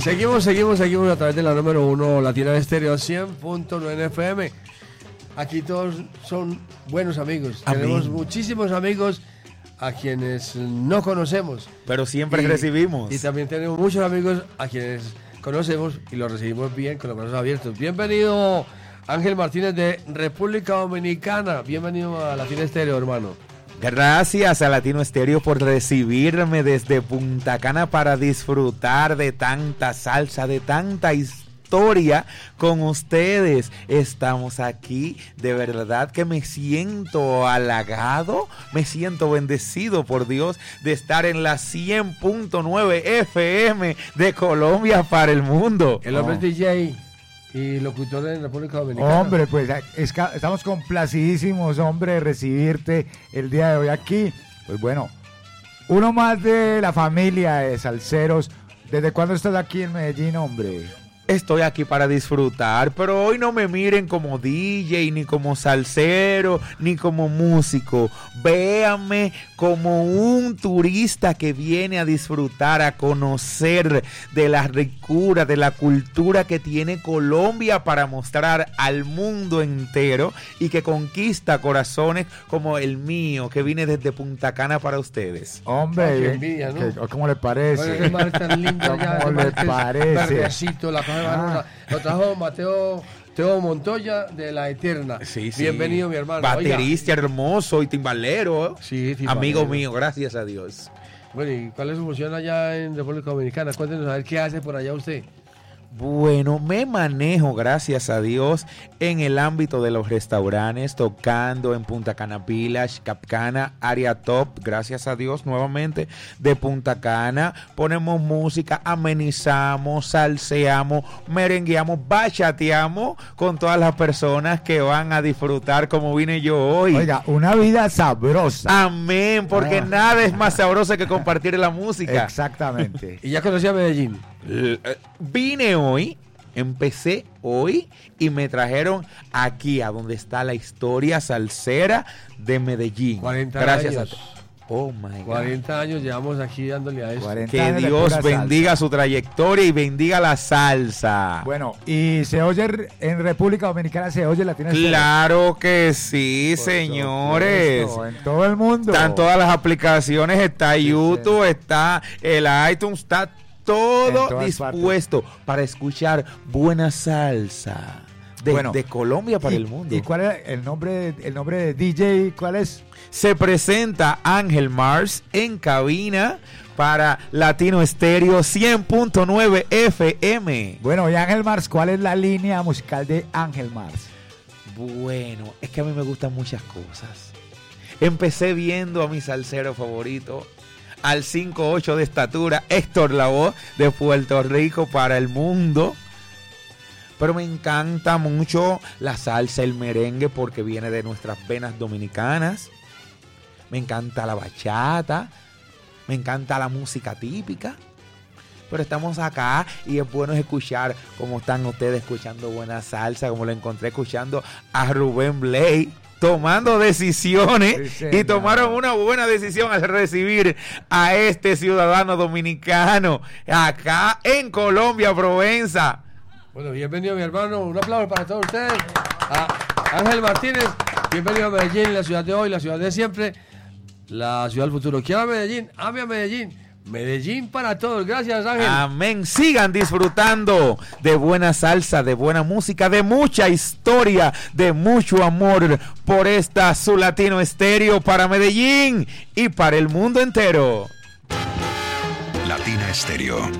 Seguimos a través de la número 1 Latina Estéreo 100.9 FM. Aquí todos son buenos amigos. Amén. Tenemos muchísimos amigos a quienes no conocemos. Pero siempre recibimos. Y también tenemos muchos amigos a quienes conocemos y los recibimos bien, con los brazos abiertos. Bienvenido Ángel Martínez de República Dominicana. Bienvenido a Latina Estéreo, hermano. Gracias a Latino Estéreo por recibirme desde Punta Cana para disfrutar de tanta salsa, de tanta historia con ustedes. Estamos aquí, de verdad que me siento halagado, me siento bendecido por Dios de estar en la 100.9 FM de Colombia para el mundo. El hombre es DJ y locutor en República Dominicana. Hombre, pues estamos complacidísimos, hombre, de recibirte el día de hoy aquí. Pues bueno, uno más de la familia de salseros. ¿Desde cuándo estás aquí en Medellín, hombre? Estoy aquí para disfrutar, pero hoy no me miren como DJ, ni como salsero, ni como músico. Véanme como un turista que viene a disfrutar, a conocer de la ricura, de la cultura que tiene Colombia para mostrar al mundo entero y que conquista corazones como el mío, que vine desde Punta Cana para ustedes. Hombre, qué envidia, ¿no? ¿Cómo le parece? Bueno, ese tan lindo ya, ¿Cómo le parece? Verdecito, la cosa lo trajo Mateo Montoya de La Eterna. Sí, sí. Bienvenido, mi hermano. Baterista hermoso y timbalero. Sí, timbalero. Amigo mío, gracias a Dios. Bueno, ¿y cuál es su función allá en República Dominicana? Cuéntenos a ver qué hace por allá usted. Bueno, me manejo, gracias a Dios, en el ámbito de los restaurantes, tocando en Punta Cana Village, Capcana, área top, gracias a Dios, nuevamente, de Punta Cana. Ponemos música, amenizamos, salseamos, merengueamos, bachateamos con todas las personas que van a disfrutar como vine yo hoy. Oiga, una vida sabrosa. Amén, porque nada es más sabroso que compartir la música. Exactamente. ¿Y ya conocía Medellín? Vine hoy, empecé hoy y me trajeron aquí a donde está la historia salsera de Medellín. 40 Gracias años. a ti. Oh my God. 40 años llevamos aquí dándole a eso. Que Dios bendiga su trayectoria y bendiga la salsa. Bueno, y se oye en República Dominicana, se oye Latina Estéreo. Claro que sí, por señores. Supuesto, en todo el mundo. Están todas las aplicaciones, está YouTube, está el iTunes, está todo dispuesto para escuchar buena salsa de Colombia para el mundo. ¿Y cuál es el nombre de DJ? ¿Cuál es? Se presenta Ángel Mars en cabina para Latino Estéreo 100.9 FM. Bueno, y Ángel Mars, ¿cuál es la línea musical de Ángel Mars? Bueno, es que a mí me gustan muchas cosas. Empecé viendo a mi salsero favorito, al 5'8" de estatura, Héctor Lavoe, de Puerto Rico para el mundo. Pero me encanta mucho la salsa, el merengue, porque viene de nuestras venas dominicanas. Me encanta la bachata, me encanta la música típica. Pero estamos acá y es bueno escuchar cómo están ustedes escuchando buena salsa, como lo encontré escuchando a Rubén Blades, tomando decisiones, sí, y tomaron una buena decisión al recibir a este ciudadano dominicano acá en Colombia, Provenza. Bueno, bienvenido, mi hermano. Un aplauso para todos ustedes. A Ángel Martínez, bienvenido a Medellín, la ciudad de hoy, la ciudad de siempre, la ciudad del futuro. Quiero a Medellín, ame a Medellín. Medellín para todos. Gracias, Ángel. Amén. Sigan disfrutando de buena salsa, de buena música, de mucha historia, de mucho amor por esta su Latino Estéreo para Medellín y para el mundo entero. Latina Estéreo.